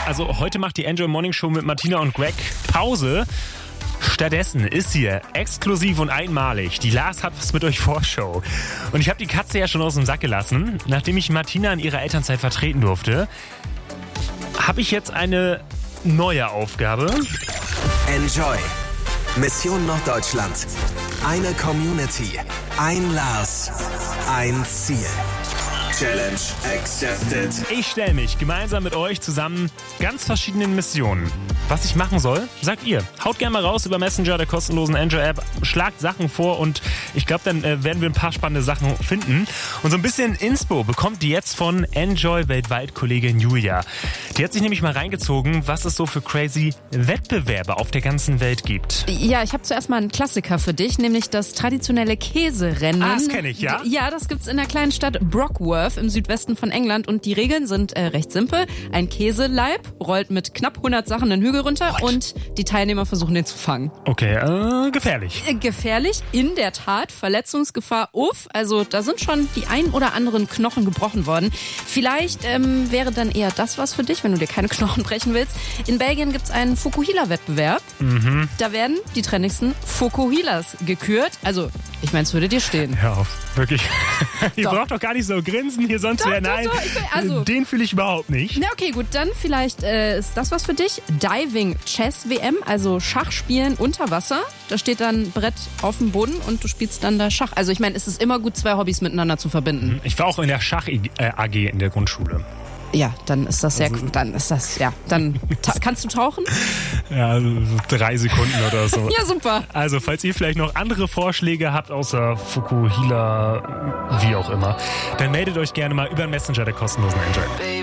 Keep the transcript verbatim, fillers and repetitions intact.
Also heute macht die Enjoy Morning Show mit Martina und Greg Pause. Stattdessen ist hier exklusiv und einmalig die Lars hat was mit euch Vorschau. Und ich habe die Katze ja schon aus dem Sack gelassen. Nachdem ich Martina in ihrer Elternzeit vertreten durfte, habe ich jetzt eine neue Aufgabe. Enjoy. Mission Norddeutschland. Eine Community. Ein Lars. Ein Ziel. Challenge accepted. Ich stelle mich gemeinsam mit euch zusammen ganz verschiedenen Missionen. Was ich machen soll, sagt ihr. Haut gerne mal raus über Messenger der kostenlosen Enjoy-App. Schlagt Sachen vor und ich glaube, dann äh, werden wir ein paar spannende Sachen finden. Und so ein bisschen Inspo bekommt ihr jetzt von Enjoy Weltweit-Kollegin Julia. Die hat sich nämlich mal reingezogen, was es so für crazy Wettbewerbe auf der ganzen Welt gibt. Ja, ich habe zuerst mal einen Klassiker für dich, nämlich das traditionelle Käserennen. Ah, das kenne ich, ja? Ja, das gibt's in der kleinen Stadt Brockworth im Südwesten von England und die Regeln sind äh, recht simpel. Ein Käseleib rollt mit knapp hundert Sachen den Hügel runter What? Und die Teilnehmer versuchen den zu fangen. Okay, äh, gefährlich. Äh, gefährlich, in der Tat, Verletzungsgefahr, uff. Also da sind schon die ein oder anderen Knochen gebrochen worden. Vielleicht ähm, wäre dann eher das was für dich, wenn du dir keine Knochen brechen willst. In Belgien gibt's einen Fukuhila-Wettbewerb. Mhm. Da werden die trendigsten Fukuhilas gekürt. Also, ich meine, es würde dir stehen. Hör auf, wirklich. Ihr Doch. braucht doch gar nicht so grinsen hier sonst. Doch, Wer, doch, nein, doch, ich will- also- den fühle ich überhaupt nicht. Na okay, gut, dann vielleicht äh, ist das was für dich. Diving Chess W M, also Schachspielen unter Wasser. Da steht dann ein Brett auf dem Boden und du spielst dann da Schach. Also ich meine, es ist immer gut, zwei Hobbys miteinander zu verbinden. Ich war auch in der Schach-A G in der Grundschule. Ja, dann ist das sehr gut. Dann ist das, ja, dann ta- kannst du tauchen? Ja, so drei Sekunden oder so. Ja, super. Also, falls ihr vielleicht noch andere Vorschläge habt, außer Fukuhila, wie auch immer, dann meldet euch gerne mal über den Messenger der kostenlosen Enjoy.